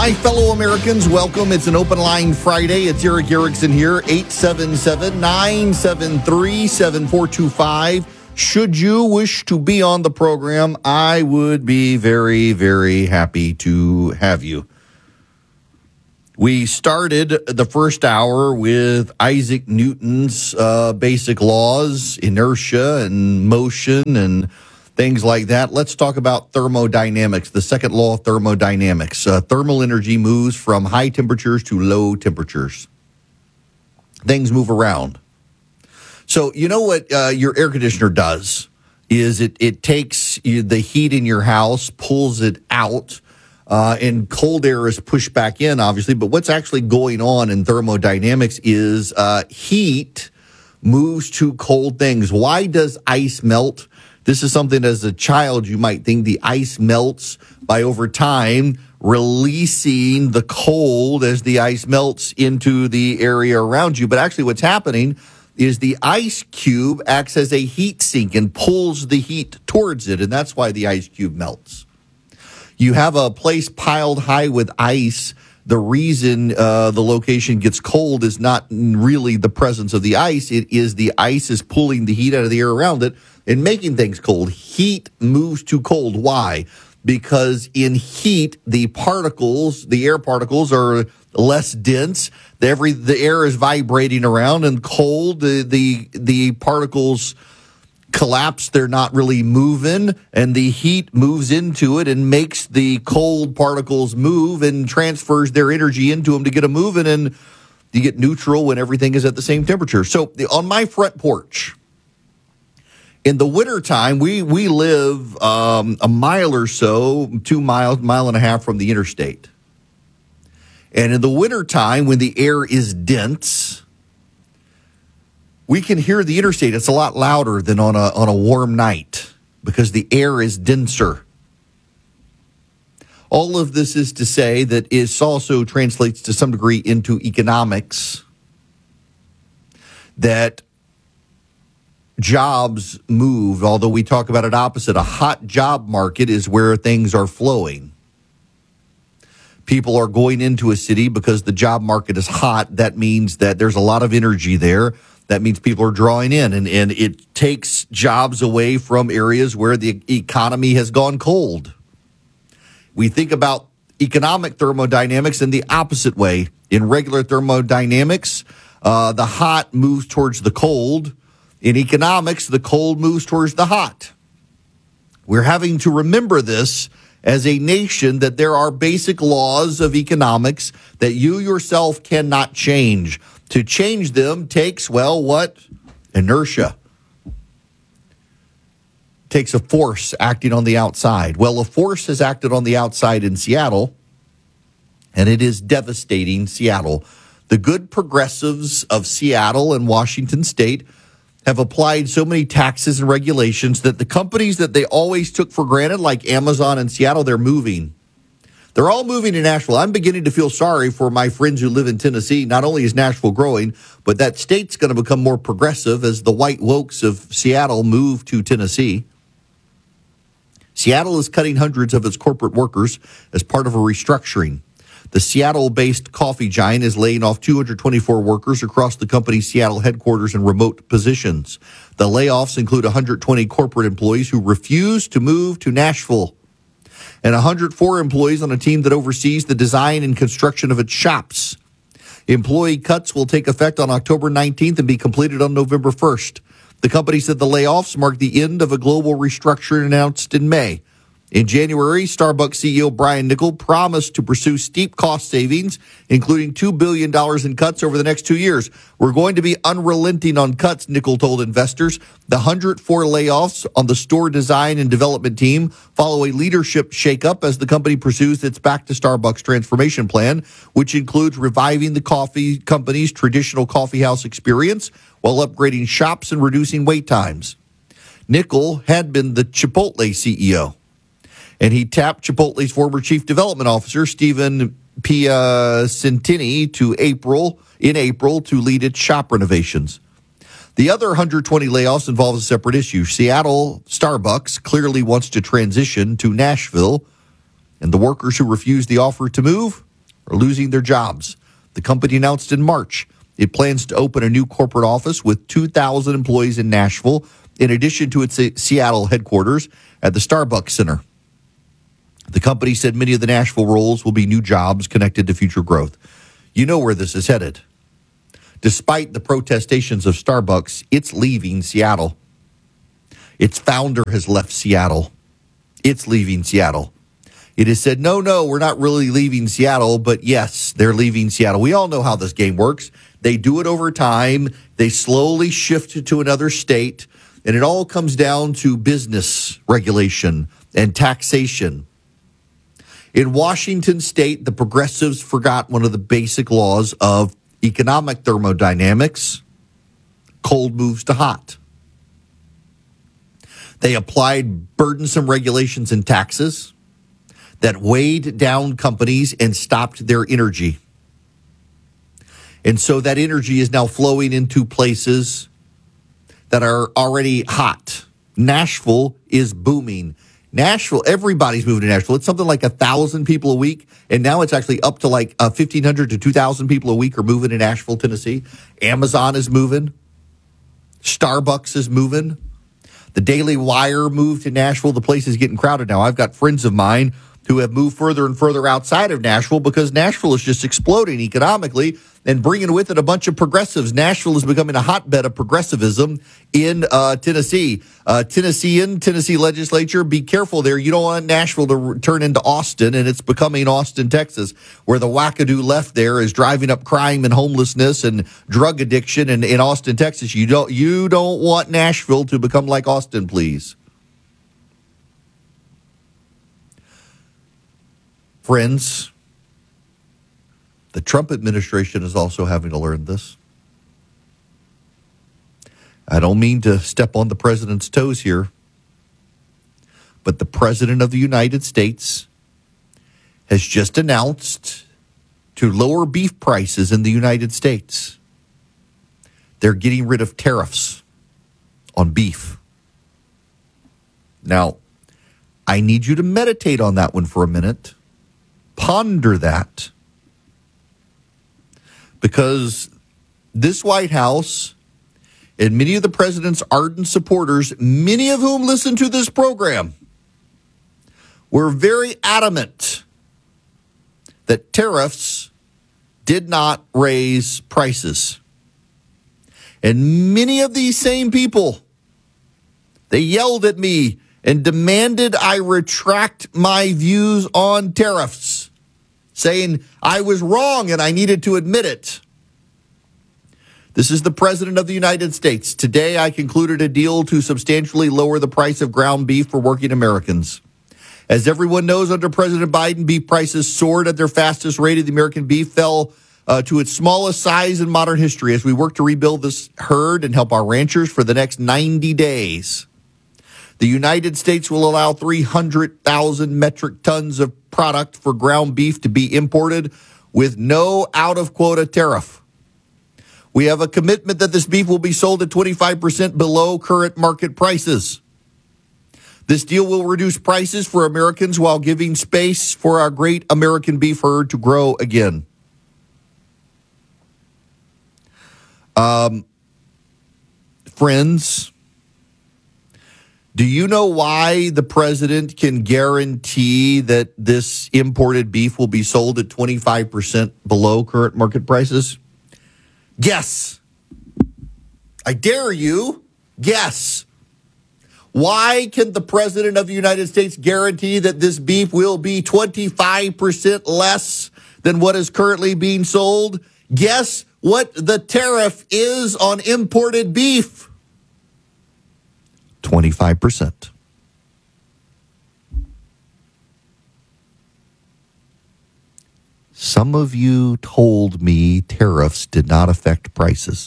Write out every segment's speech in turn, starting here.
My fellow Americans, welcome. It's an open line Friday. It's Erick Erickson here, 877-973-7425. Should you wish to be on the program, I would be very, very happy to have you. We started the first hour with Isaac Newton's basic laws, inertia and motion and things like that. Let's talk about thermodynamics, the second law of thermodynamics. Thermal energy moves from high temperatures to low temperatures. Things move around. So you know what your air conditioner does is it takes the heat in your house, pulls it out, and cold air is pushed back in, obviously. But what's actually going on in thermodynamics is heat moves to cold things. Why does ice melt? This is something as a child you might think the ice melts by over time releasing the cold as the ice melts into the area around you. But actually what's happening is the ice cube acts as a heat sink and pulls the heat towards it, and that's why the ice cube melts. You have a place piled high with ice. The reason the location gets cold is not really the presence of the ice. It is the ice is pulling the heat out of the air around it and making things cold. Heat moves to cold. Why? Because in heat, the air particles are less dense. The air is vibrating around, and cold, the particles collapse. They're not really moving, and the heat moves into it and makes the cold particles move and transfers their energy into them to get them moving, and you get neutral when everything is at the same temperature. So on my front porch, in the wintertime, we live a mile or so, 2 miles, mile and a half from the interstate. And in the wintertime, when the air is dense, we can hear the interstate. It's a lot louder than on a warm night because the air is denser. All of this is to say that it also translates to some degree into economics, that jobs move, although we talk about it opposite. A hot job market is where things are flowing. People are going into a city because the job market is hot. That means that there's a lot of energy there. That means people are drawing in, and it takes jobs away from areas where the economy has gone cold. We think about economic thermodynamics in the opposite way. In regular thermodynamics, the hot moves towards the cold. In economics, the cold moves towards the hot. We're having to remember this as a nation, that there are basic laws of economics that you yourself cannot change. To change them takes, what? Inertia. Takes a force acting on the outside. Well, a force has acted on the outside in Seattle, and it is devastating Seattle. The good progressives of Seattle and Washington State have applied so many taxes and regulations that the companies that they always took for granted, like Amazon in Seattle, they're moving. They're all moving to Nashville. I'm beginning to feel sorry for my friends who live in Tennessee. Not only is Nashville growing, but that state's going to become more progressive as the white wokes of Seattle move to Tennessee. Seattle is cutting hundreds of its corporate workers as part of a restructuring. The Seattle-based coffee giant is laying off 224 workers across the company's Seattle headquarters in remote positions. The layoffs include 120 corporate employees who refuse to move to Nashville, and 104 employees on a team that oversees the design and construction of its shops. Employee cuts will take effect on October 19th and be completed on November 1st. The company said the layoffs mark the end of a global restructuring announced in May. In January, Starbucks CEO Brian Niccol promised to pursue steep cost savings, including $2 billion in cuts over the next 2 years. We're going to be unrelenting on cuts, Niccol told investors. The 104 layoffs on the store design and development team follow a leadership shakeup as the company pursues its Back to Starbucks transformation plan, which includes reviving the coffee company's traditional coffeehouse experience while upgrading shops and reducing wait times. Niccol had been the Chipotle CEO, and he tapped Chipotle's former chief development officer, Stephen Piacentini, in April to lead its shop renovations. The other 120 layoffs involve a separate issue. Seattle Starbucks clearly wants to transition to Nashville, and the workers who refuse the offer to move, are losing their jobs. The company announced in March it plans to open a new corporate office with 2,000 employees in Nashville, in addition to its Seattle headquarters at the Starbucks Center. The company said many of the Nashville roles will be new jobs connected to future growth. You know where this is headed. Despite the protestations of Starbucks, it's leaving Seattle. Its founder has left Seattle. It's leaving Seattle. It has said, no, we're not really leaving Seattle, but yes, they're leaving Seattle. We all know how this game works. They do it over time. They slowly shift to another state, and it all comes down to business regulation and taxation. In Washington state, the progressives forgot one of the basic laws of economic thermodynamics. Cold moves to hot. They applied burdensome regulations and taxes that weighed down companies and stopped their energy. And so that energy is now flowing into places that are already hot. Nashville is booming. Nashville, everybody's moving to Nashville. It's something like 1,000 people a week, and now it's actually up to like 1,500 to 2,000 people a week are moving to Nashville, Tennessee. Amazon is moving. Starbucks is moving. The Daily Wire moved to Nashville. The place is getting crowded now. I've got friends of mine who have moved further and further outside of Nashville because Nashville is just exploding economically and bringing with it a bunch of progressives. Nashville is becoming a hotbed of progressivism in Tennessee. Tennessee legislature, be careful there. You don't want Nashville to turn into Austin, and it's becoming Austin, Texas, where the wackadoo left there is driving up crime and homelessness and drug addiction. And in Austin, Texas, you don't want Nashville to become like Austin, please. Friends, the Trump administration is also having to learn this. I don't mean to step on the president's toes here, but the president of the United States has just announced to lower beef prices in the United States. They're getting rid of tariffs on beef. Now, I need you to meditate on that one for a minute. Ponder that. Because this White House and many of the president's ardent supporters, many of whom listen to this program, were very adamant that tariffs did not raise prices. And many of these same people, they yelled at me and demanded I retract my views on tariffs, saying I was wrong and I needed to admit it. This is the President of the United States. Today, I concluded a deal to substantially lower the price of ground beef for working Americans. As everyone knows, under President Biden, beef prices soared at their fastest rate. The American beef fell to its smallest size in modern history as we work to rebuild this herd and help our ranchers for the next 90 days. The United States will allow 300,000 metric tons of product for ground beef to be imported with no out-of-quota tariff. We have a commitment that this beef will be sold at 25% below current market prices. This deal will reduce prices for Americans while giving space for our great American beef herd to grow again. Friends, do you know why the president can guarantee that this imported beef will be sold at 25% below current market prices? Guess. I dare you. Guess. Why can the president of the United States guarantee that this beef will be 25% less than what is currently being sold? Guess what the tariff is on imported beef? 25%. Some of you told me tariffs did not affect prices.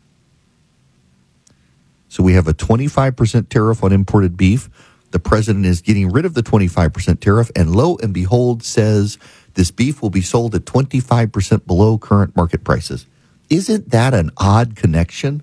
So we have a 25% tariff on imported beef. The president is getting rid of the 25% tariff, and lo and behold says this beef will be sold at 25% below current market prices. Isn't that an odd connection?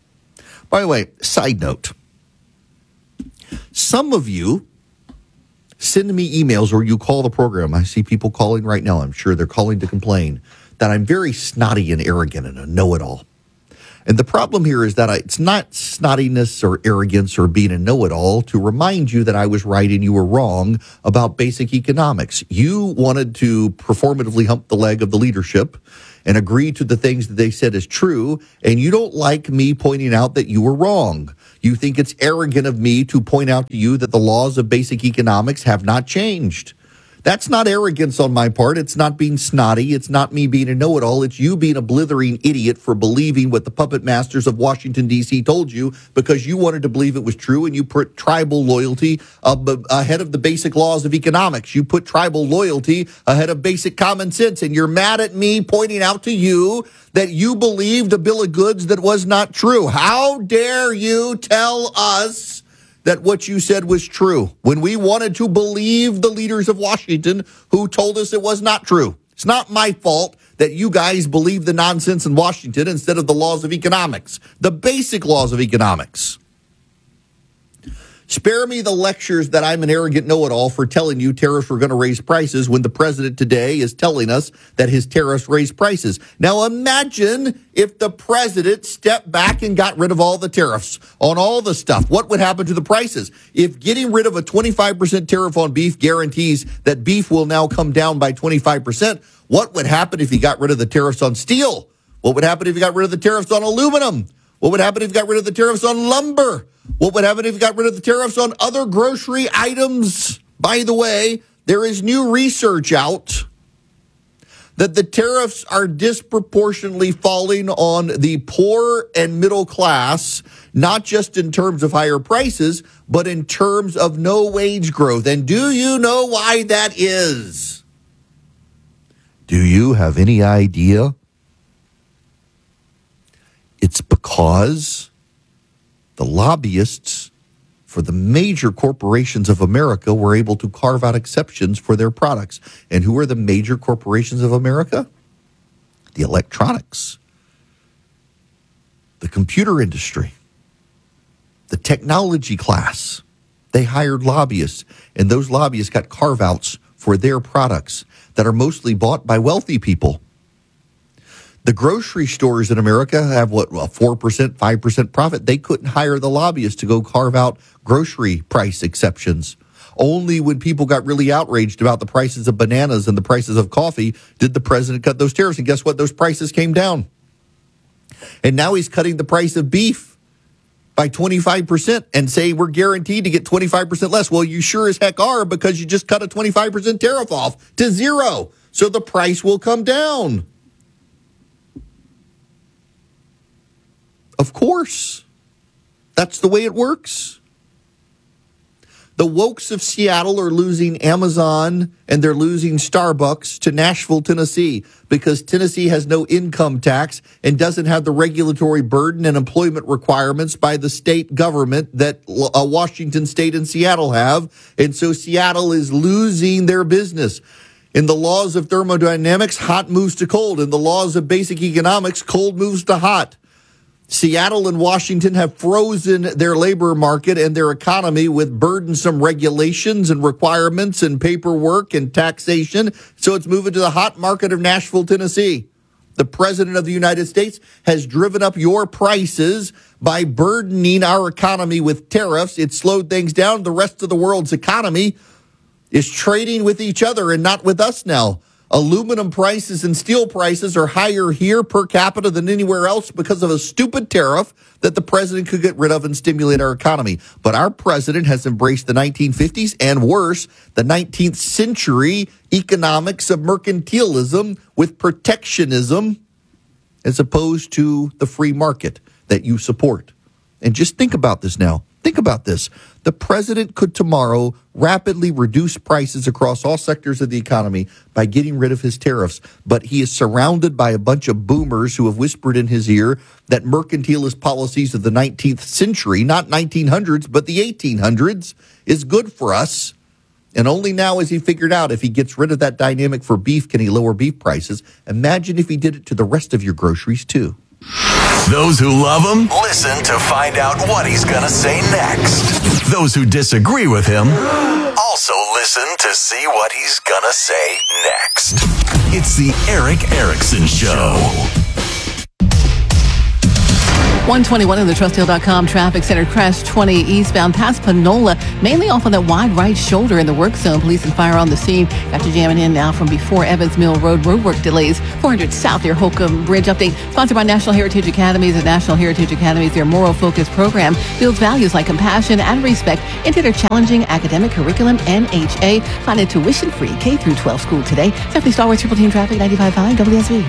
By the way, side note, some of you send me emails or you call the program. I see people calling right now. I'm sure they're calling to complain that I'm very snotty and arrogant and a know-it-all. And the problem here is that it's not snottiness or arrogance or being a know-it-all to remind you that I was right and you were wrong about basic economics. You wanted to performatively hump the leg of the leadership and agree to the things that they said is true, and you don't like me pointing out that you were wrong. You think it's arrogant of me to point out to you that the laws of basic economics have not changed. That's not arrogance on my part. It's not being snotty. It's not me being a know-it-all. It's you being a blithering idiot for believing what the puppet masters of Washington, D.C. told you because you wanted to believe it was true and you put tribal loyalty ahead of the basic laws of economics. You put tribal loyalty ahead of basic common sense, and you're mad at me pointing out to you that you believed a bill of goods that was not true. How dare you tell us that what you said was true when we wanted to believe the leaders of Washington who told us it was not true? It's not my fault that you guys believe the nonsense in Washington instead of the laws of economics, the basic laws of economics. Spare me the lectures that I'm an arrogant know-it-all for telling you tariffs were going to raise prices when the president today is telling us that his tariffs raise prices. Now imagine if the president stepped back and got rid of all the tariffs on all the stuff. What would happen to the prices? If getting rid of a 25% tariff on beef guarantees that beef will now come down by 25%, what would happen if he got rid of the tariffs on steel? What would happen if he got rid of the tariffs on aluminum? What would happen if he got rid of the tariffs on lumber? What would happen if he got rid of the tariffs on other grocery items? By the way, there is new research out that the tariffs are disproportionately falling on the poor and middle class, not just in terms of higher prices, but in terms of no wage growth. And do you know why that is? Do you have any idea? It's because the lobbyists for the major corporations of America were able to carve out exceptions for their products. And who are the major corporations of America? The electronics, the computer industry, the technology class. They hired lobbyists, and those lobbyists got carve-outs for their products that are mostly bought by wealthy people. The grocery stores in America have, a 4%, 5% profit. They couldn't hire the lobbyists to go carve out grocery price exceptions. Only when people got really outraged about the prices of bananas and the prices of coffee did the president cut those tariffs. And guess what? Those prices came down. And now he's cutting the price of beef by 25% and say we're guaranteed to get 25% less. Well, you sure as heck are, because you just cut a 25% tariff off to zero. So the price will come down. Of course. That's the way it works. The wokes of Seattle are losing Amazon and they're losing Starbucks to Nashville, Tennessee, because Tennessee has no income tax and doesn't have the regulatory burden and employment requirements by the state government that Washington State and Seattle have. And so Seattle is losing their business. In the laws of thermodynamics, hot moves to cold. In the laws of basic economics, cold moves to hot. Seattle and Washington have frozen their labor market and their economy with burdensome regulations and requirements and paperwork and taxation. So it's moving to the hot market of Nashville, Tennessee. The president of the United States has driven up your prices by burdening our economy with tariffs. It slowed things down. The rest of the world's economy is trading with each other and not with us now. Aluminum prices and steel prices are higher here per capita than anywhere else because of a stupid tariff that the president could get rid of and stimulate our economy. But our president has embraced the 1950s and worse, the 19th century economics of mercantilism with protectionism as opposed to the free market that you support. And just think about this now. Think about this. The president could tomorrow rapidly reduce prices across all sectors of the economy by getting rid of his tariffs. But he is surrounded by a bunch of boomers who have whispered in his ear that mercantilist policies of the 19th century, not 1900s, but the 1800s, is good for us. And only now has he figured out if he gets rid of that dynamic for beef, can he lower beef prices. Imagine if he did it to the rest of your groceries, too. Those who love him, listen to find out what he's going to say next. Those who disagree with him, also listen. Listen to see what he's gonna say next. It's the Eric Erickson Show. 121 in the TrustHill.com traffic center crash 20 eastbound past Panola, mainly off on that wide right shoulder in the work zone. Police and fire on the scene. Got you jamming in now from before Evans Mill Road. Roadwork delays. 400 south near Holcomb Bridge update. Sponsored by National Heritage Academies. The National Heritage Academies, their moral-focused program, builds values like compassion and respect into their challenging academic curriculum. NHA. Find it tuition-free K-12 school today. Stephanie Stallworth, Triple Team Traffic, 95.5 WSB.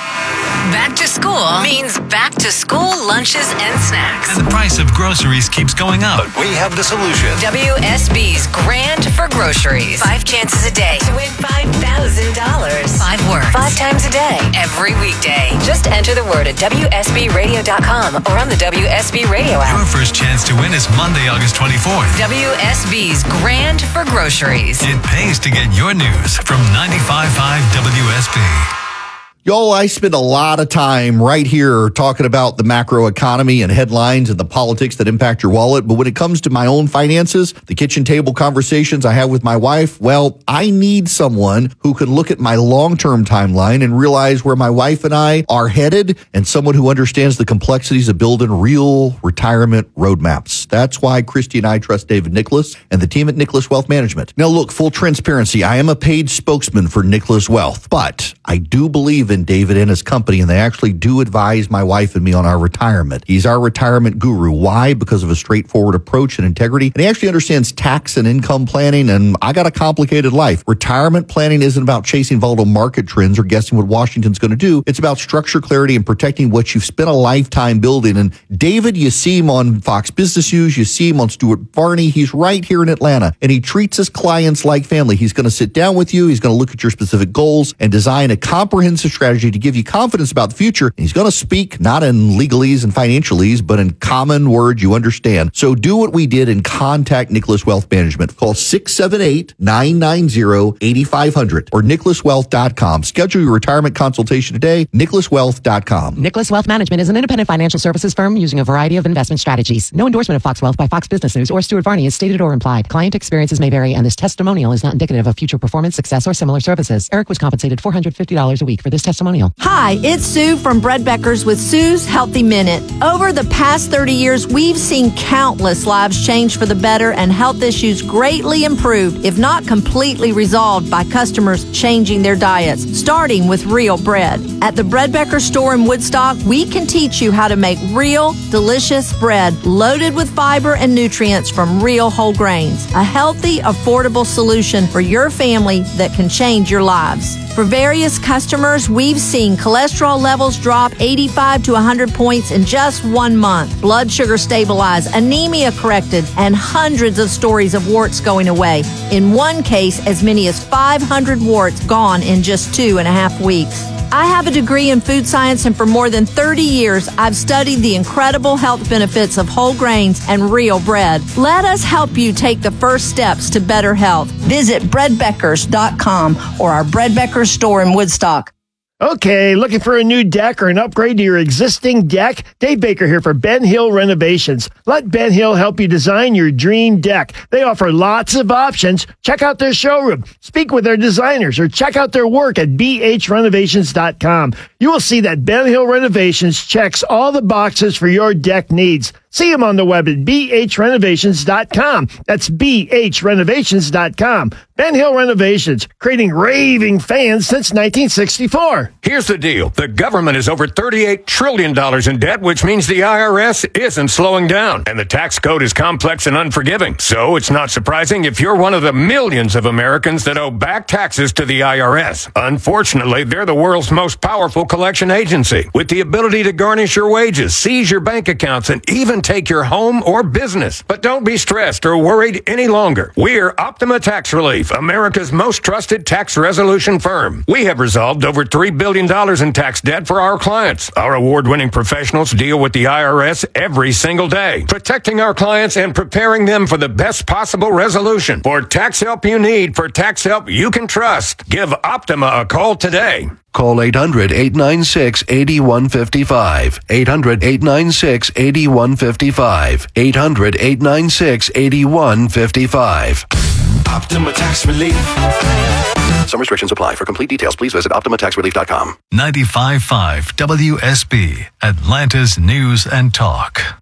Back to school means back to school lunches and snacks. And the price of groceries keeps going up. But we have the solution. WSB's Grand for Groceries. 5 chances a day to win $5,000. 5 words. 5 times a day. Every weekday. Just enter the word at WSBradio.com or on the WSB Radio app. Your first chance to win is Monday, August 24th. WSB's Grand for Groceries. It pays to get your news from 95.5 WSB. Y'all, I spend a lot of time right here talking about the macro economy and headlines and the politics that impact your wallet. But when it comes to my own finances, the kitchen table conversations I have with my wife, well, I need someone who can look at my long-term timeline and realize where my wife and I are headed, and someone who understands the complexities of building real retirement roadmaps. That's why Christy and I trust David Nicholas and the team at Nicholas Wealth Management. Now, look, full transparency, I am a paid spokesman for Nicholas Wealth, but I do believe in David and his company, and they actually do advise my wife and me on our retirement. He's our retirement guru. Why? Because of a straightforward approach and integrity. And he actually understands tax and income planning, and I got a complicated life. Retirement planning isn't about chasing volatile market trends or guessing what Washington's going to do. It's about structure, clarity, and protecting what you've spent a lifetime building. And David, you see him on Fox Business News, you see him on Stuart Varney. He's right here in Atlanta, and he treats his clients like family. He's going to sit down with you. He's going to look at your specific goals and design a comprehensive strategy to give you confidence about the future. And he's going to speak not in legalese and financialese, but in common words you understand. So do what we did and contact Nicholas Wealth Management. Call 678-990-8500 or nicholaswealth.com. Schedule your retirement consultation today. nicholaswealth.com. Nicholas Wealth Management is an independent financial services firm using a variety of investment strategies. No endorsement of Fox Wealth by Fox Business News or Stuart Varney is stated or implied. Client experiences may vary, and this testimonial is not indicative of future performance, success, or similar services. Eric was compensated $450 a week for this testimonial. Hi, it's Sue from Bread Beckers with Sue's Healthy Minute. Over the past 30 years, we've seen countless lives change for the better and health issues greatly improved, if not completely resolved, by customers changing their diets, starting with real bread. At the Bread Beckers store in Woodstock, we can teach you how to make real, delicious bread loaded with fiber and nutrients from real whole grains. A healthy, affordable solution for your family that can change your lives. For various customers, we've seen cholesterol levels drop 85 to 100 points in just 1 month, blood sugar stabilized, anemia corrected, and hundreds of stories of warts going away. In one case, as many as 500 warts gone in just 2.5 weeks. I have a degree in food science, and for more than 30 years, I've studied the incredible health benefits of whole grains and real bread. Let us help you take the first steps to better health. Visit breadbeckers.com or our Bread Beckers store in Woodstock. Okay, looking for a new deck or an upgrade to your existing deck? Dave Baker here for Ben Hill Renovations. Let Ben Hill help you design your dream deck. They offer lots of options. Check out their showroom, speak with their designers, or check out their work at bhrenovations.com. You will see that Ben Hill Renovations checks all the boxes for your deck needs. See them on the web at bhrenovations.com. That's bhrenovations.com. Ben Hill Renovations, creating raving fans since 1964. Here's the deal. The government is over $38 trillion in debt, which means the IRS isn't slowing down. And the tax code is complex and unforgiving. So it's not surprising if you're one of the millions of Americans that owe back taxes to the IRS. Unfortunately, they're the world's most powerful collection agency, with the ability to garnish your wages, seize your bank accounts, and even take your home or business. But don't be stressed or worried any longer. We're Optima Tax Relief, America's most trusted tax resolution firm. We have resolved over $3 billion in tax debt for our clients. Our award-winning professionals deal with the IRS every single day, protecting our clients and preparing them for the best possible resolution. For tax help you need, for tax help you can trust, give Optima a call today. Call 800-896-8155. 800-896-8155. 800-896-8155. Optima Tax Relief. Some restrictions apply. For complete details, please visit OptimaTaxRelief.com. 95.5 WSB, Atlanta's News and Talk.